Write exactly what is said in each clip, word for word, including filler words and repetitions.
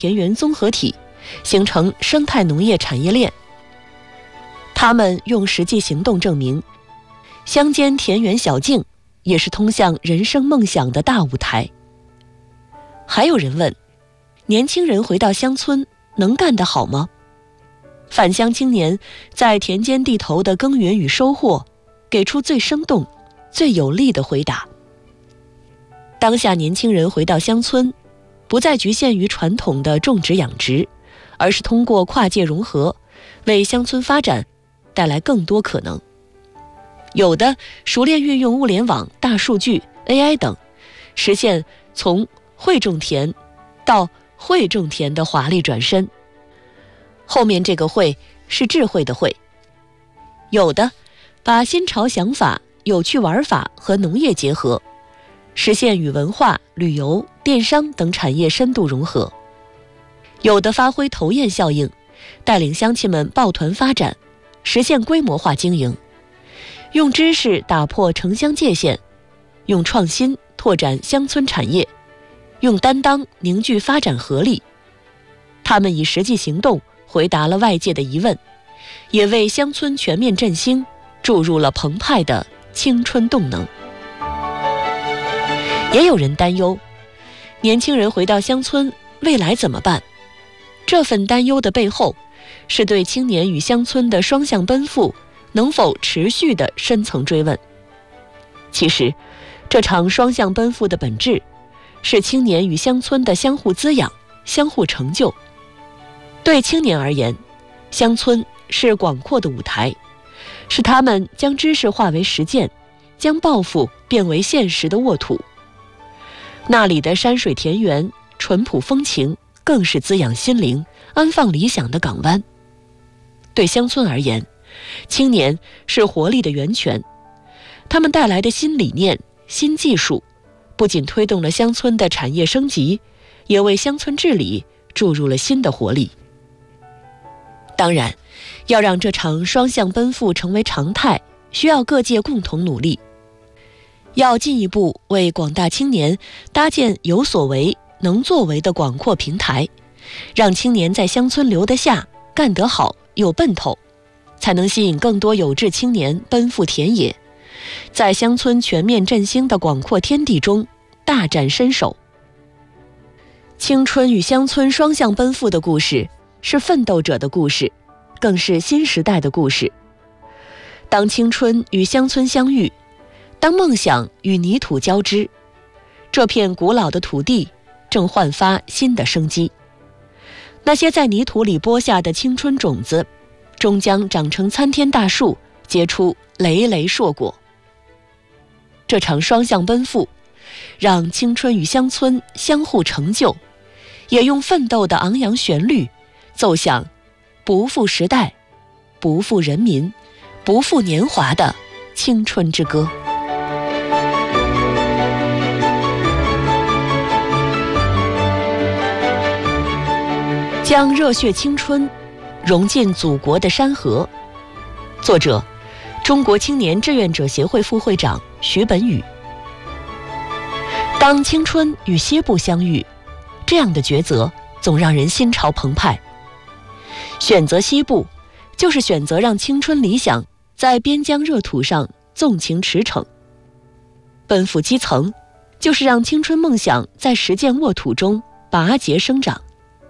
田园综合体，形成生态农业产业链。他们用实际行动证明，乡间田园小径也是通向人生梦想的大舞台。还有人问，年轻人回到乡村能干得好吗？返乡青年在田间地头的耕耘与收获，给出最生动、最有力的回答。当下年轻人回到乡村，不再局限于传统的种植养殖，而是通过跨界融合，为乡村发展带来更多可能。有的熟练运用物联网、大数据、A I 等，实现从会种田到会种田的华丽转身。后面这个会是智慧的会。有的把新潮想法、有趣玩法和农业结合，实现与文化、旅游、电商等产业深度融合。有的发挥头雁效应，带领乡亲们抱团发展，实现规模化经营。用知识打破城乡界限，用创新拓展乡村产业，用担当凝聚发展合力。他们以实际行动回答了外界的疑问，也为乡村全面振兴注入了澎湃的青春动能。也有人担忧，年轻人回到乡村，未来怎么办？这份担忧的背后，是对青年与乡村的双向奔赴能否持续的深层追问。其实，这场双向奔赴的本质，是青年与乡村的相互滋养、相互成就。对青年而言，乡村是广阔的舞台，是他们将知识化为实践，将抱负变为现实的沃土。那里的山水田园、淳朴风情，更是滋养心灵、安放理想的港湾。对乡村而言，青年是活力的源泉，他们带来的新理念、新技术，不仅推动了乡村的产业升级，也为乡村治理注入了新的活力。当然，要让这场双向奔赴成为常态，需要各界共同努力。要进一步为广大青年搭建有所为、能作为的广阔平台，让青年在乡村留得下、干得好、有奔头，才能吸引更多有志青年奔赴田野，在乡村全面振兴的广阔天地中大展身手。青春与乡村双向奔赴的故事，是奋斗者的故事，更是新时代的故事。当青春与乡村相遇，当梦想与泥土交织，这片古老的土地正焕发新的生机。那些在泥土里播下的青春种子，终将长成参天大树，结出累累硕果。这场双向奔赴，让青春与乡村相互成就，也用奋斗的昂扬旋律奏响不负时代、不负人民、不负年华的青春之歌。将热血青春融进祖国的山河。作者：中国青年志愿者协会副会长徐本宇。当青春与西部相遇，这样的抉择总让人心潮澎湃。选择西部，就是选择让青春理想在边疆热土上纵情驰骋；奔赴基层，就是让青春梦想在实践沃土中拔节生长。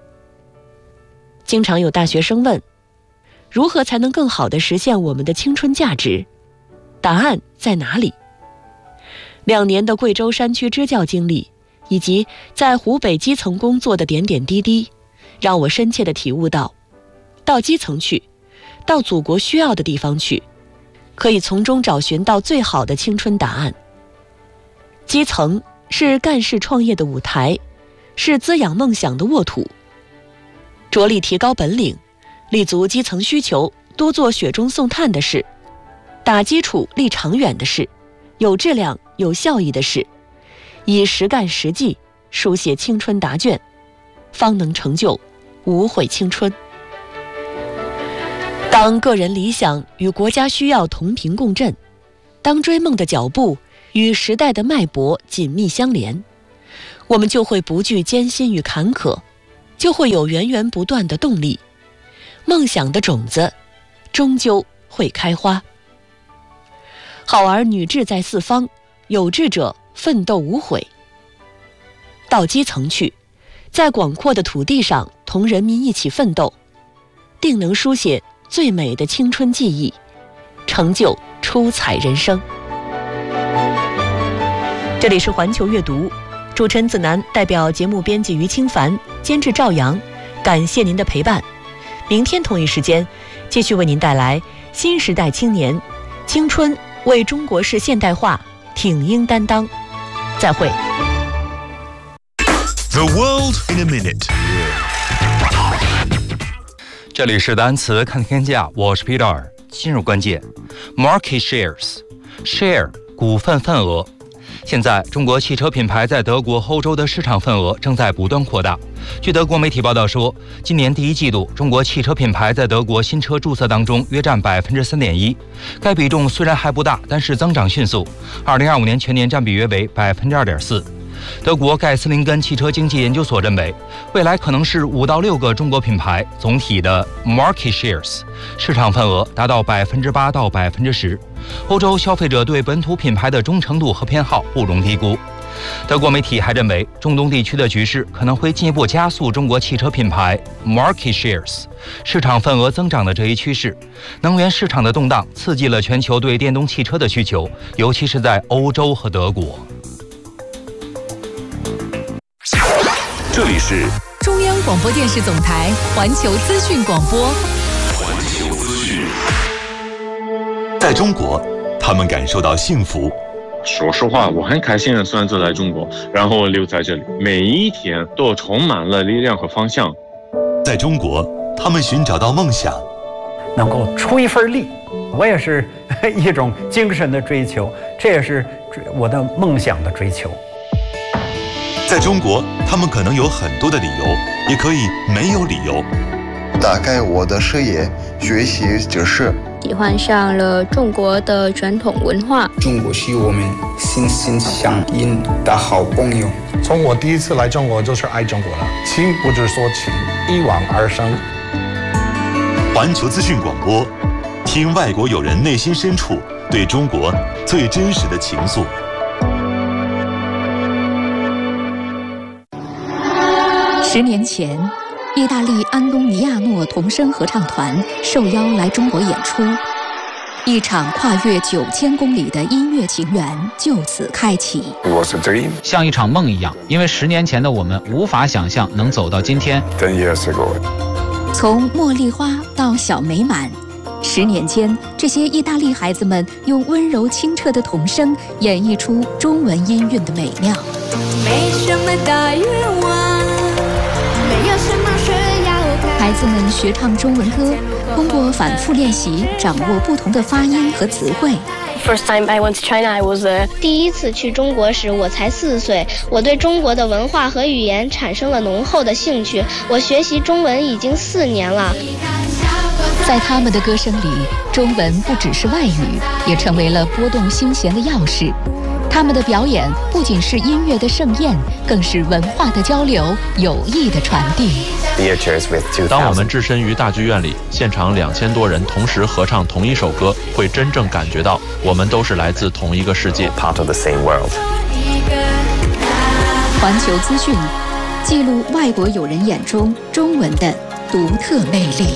经常有大学生问，如何才能更好地实现我们的青春价值？答案在哪里？两年的贵州山区支教经历，以及在湖北基层工作的点点滴滴，让我深切地体悟到，到基层去，到祖国需要的地方去，可以从中找寻到最好的青春答案。基层是干事创业的舞台，是滋养梦想的沃土。着力提高本领，立足基层需求，多做雪中送炭的事，打基础立长远的事，有质量有效益的事，以实干实际书写青春答卷，方能成就无悔青春。当个人理想与国家需要同频共振，当追梦的脚步与时代的脉搏紧密相连，我们就会不惧艰辛与坎坷， 就会有源源不断的动力，梦想的种子终究会开花。好儿女志在四方，有志者奋斗无悔。到基层去，在广阔的土地上同人民一起奋斗，定能书写最美的青春记忆，成就出彩人生。这里是环球阅读，主持人子楠代表节目编辑于清凡，监制赵阳，感谢您的陪伴。明天同一时间继续为您带来新时代青年青春为中国式现代化挺膺担当。再会。 The world in a minute。 这里是单词看天下，我是 Peter。进入关键 ，market shares，share 股份份额。现在，中国汽车品牌在德国、欧洲的市场份额正在不断扩大。据德国媒体报道说，今年第一季度，中国汽车品牌在德国新车注册当中约占百分之三点一。该比重虽然还不大，但是增长迅速。二零二五年全年占比约为百分之二点四。德国盖斯林根汽车经济研究所认为，未来可能是五到六个中国品牌总体的 market shares 市场份额达到百分之八到百分之十。欧洲消费者对本土品牌的忠诚度和偏好不容低估。德国媒体还认为，中东地区的局势可能会进一步加速中国汽车品牌 market shares 市场份额增长的这一趋势。能源市场的动荡刺激了全球对电动汽车的需求，尤其是在欧洲和德国。 这里是中央广播电视总台环球资讯广播。 环球资讯。在中国，他们感受到幸福。 说实话，我很开心的选择来中国，然后留在这里，每一天都充满了力量和方向。 在中国，他们寻找到梦想， 能够出一份力，我也是一种精神的追求，这也是我的梦想的追求。 在中国，他们可能有很多的理由，也可以没有理由。 打开我的视野，学习知识。 喜欢上了中国的传统文化。 中国是我们心心相印的好朋友。 从我第一次来中国就是爱中国了，情不知所起，一往而生。 环球资讯广播，听外国友人内心深处对中国最真实的情愫。 十年前，意大利安东尼亚诺童声合唱团受邀来中国演出，一场跨越九千公里的音乐情缘就此开启。 像一场梦一样，因为十年前的我们无法想象能走到今天。 从茉莉花到小美满，十年间，这些意大利孩子们用温柔清澈的童声演绎出中文音韵的美妙。 没什么大愿望。 孩子们学唱中文歌，通过反复练习，掌握不同的发音和词汇。 First time I went to China, I was a... 第一次去中国时，我才四岁。我对中国的文化和语言产生了浓厚的兴趣。我学习中文已经四年了。 在他们的歌声里，中文不只是外语，也成为了拨动心弦的钥匙。他们的表演不仅是音乐的盛宴，更是文化的交流、友谊的传递。 当我们置身于大剧院里，现场两千多人同时合唱同一首歌，会真正感觉到我们都是来自同一个世界。 Part of the same world。环球资讯，记录外国友人眼中中文的独特魅力。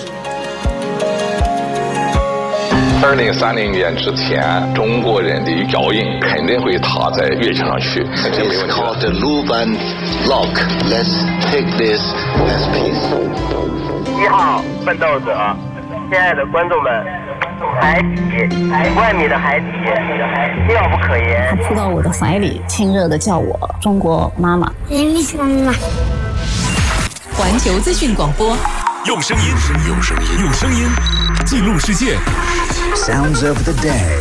二零三零年之前，中国人的脚印肯定会踏在乐器上去。 It's called the Luban Lock. Let's take this as peace. 一号奋斗者，亲爱的观众们，海底万米的海底，妙不可言。 他扑到我的怀里，亲热地叫我中国妈妈。 妈妈。环球资讯广播， 用声音，用声音，用声音记录世界。 Sounds of the day。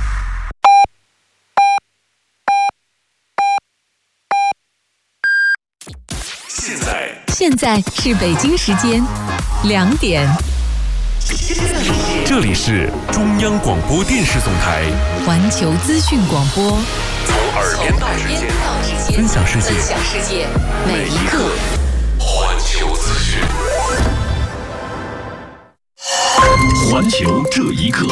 现在， 现在是北京时间两点。 这里是中央广播电视总台环球资讯广播， 从耳边到世界，分享世界， 分享世界每一刻。 环球资讯，环球这一刻。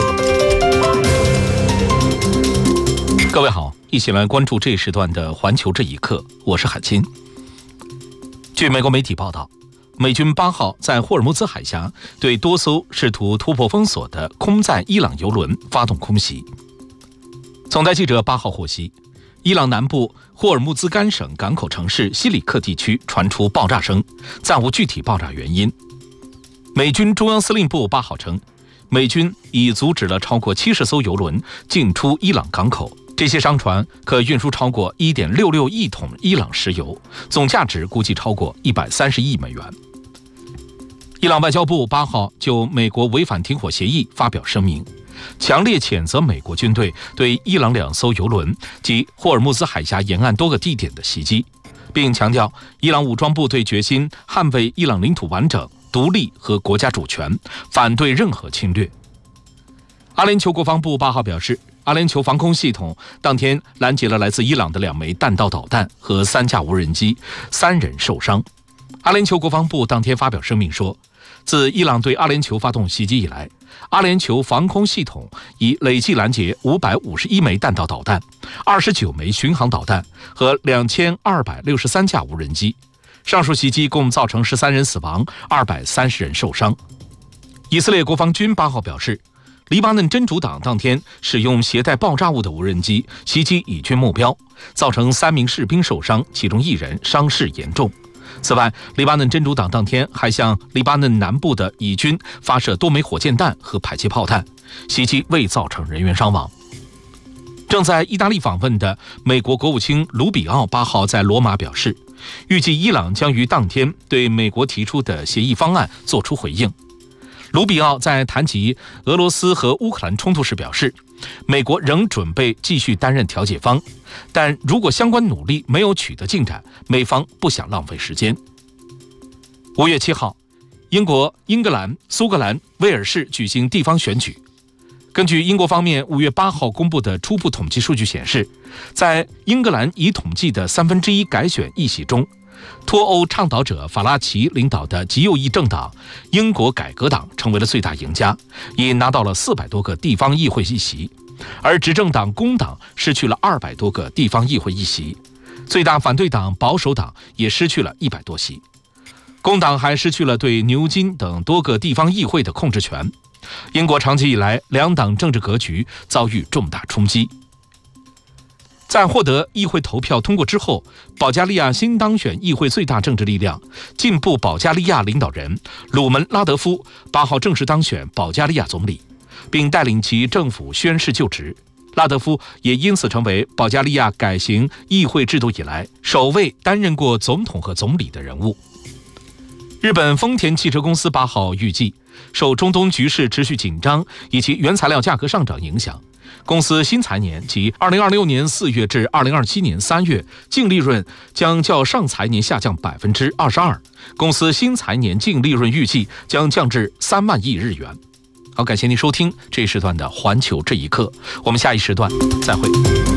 各位好，一起来关注这一时段的环球这一刻，我是海清。据美国媒体报道，美军八号在霍尔木兹海峡对多艘试图突破封锁的空载伊朗油轮发动空袭。总台记者八号获悉，伊朗南部霍尔木兹干省港口城市西里克地区传出爆炸声，暂无具体爆炸原因。美军中央司令部八号称，美军已阻止了超过七十艘油轮进出伊朗港口，这些商船可运输超过 一点六六亿桶伊朗石油，总价值估计超过一百三十亿美元。伊朗外交部八号就美国违反停火协议发表声明，强烈谴责美国军队对伊朗两艘油轮及霍尔木兹海峡沿岸多个地点的袭击，并强调伊朗武装部队决心捍卫伊朗领土完整、独立和国家主权，反对任何侵略。阿联酋国防部八号表示，阿联酋防空系统当天拦截了来自伊朗的两枚弹道导弹和三架无人机，三人受伤。阿联酋国防部当天发表声明说，自伊朗对阿联酋发动袭击以来，阿联酋防空系统已累计拦截五百五十一枚弹道导弹、二十九枚巡航导弹和两千二百六十三架无人机。上述袭击共造成十三人死亡，二百三十人受伤。以色列国防军八号表示，黎巴嫩真主党当天使用携带爆炸物的无人机袭击以军目标，造成三名士兵受伤，其中一人伤势严重。此外，黎巴嫩真主党当天还向黎巴嫩南部的以军发射多枚火箭弹和迫击炮弹，袭击未造成人员伤亡。正在意大利访问的美国国务卿卢比奥八号在罗马表示，预计伊朗将于当天对美国提出的协议方案作出回应。卢比奥在谈及俄罗斯和乌克兰冲突时表示，美国仍准备继续担任调解方，但如果相关努力没有取得进展，美方不想浪费时间。五月七号，英国、英格兰、苏格兰、威尔士举行地方选举。根据英国方面五月八号公布的初步统计数据显示，在英格兰已统计的三分之一改选议席中，脱欧倡导者法拉奇领导的极右翼政党英国改革党成为了最大赢家，已拿到了四百多个地方议会议席，而执政党工党失去了二百多个地方议会议席，最大反对党保守党也失去了一百多席。工党还失去了对牛津等多个地方议会的控制权。英国长期以来两党政治格局遭遇重大冲击。在获得议会投票通过之后，保加利亚新当选议会最大政治力量进步保加利亚领导人鲁门拉德夫八号正式当选保加利亚总理，并带领其政府宣誓就职。拉德夫也因此成为保加利亚改行议会制度以来首位担任过总统和总理的人物。日本丰田汽车公司八号预计，受中东局势持续紧张以及原材料价格上涨影响，公司新财年即二零二六年四月至二零二七年三月净利润将较上财年下降百分之二十二，公司新财年净利润预计将降至三万亿日元。好，感谢您收听这一时段的环球这一刻，我们下一时段再会。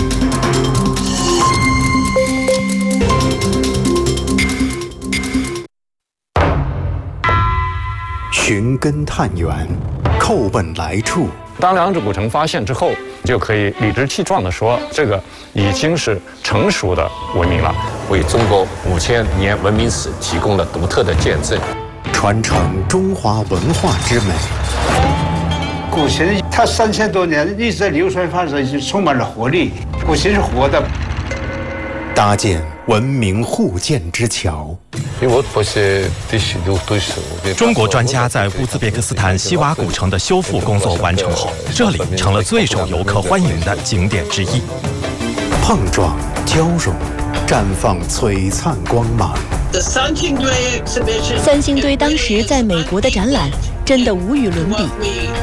寻根探源，叩本来处。 当两者古城发现之后，就可以理直气壮地说，这个已经是成熟的文明了， 为中国五千年文明史提供了独特的见证， 传承中华文化之美。 古琴它三千多年一直在流传发展，就充满了活力。古琴是活的， 搭建文明互鉴之桥。 中国专家在乌兹别克斯坦西瓦古城的修复工作完成后，这里成了最受游客欢迎的景点之一。 碰撞、交融，绽放璀璨光芒。 三星堆当时在美国的展览真的无与伦比。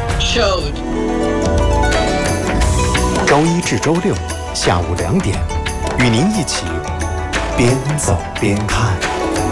周一至周六下午两点，与您一起边走边看。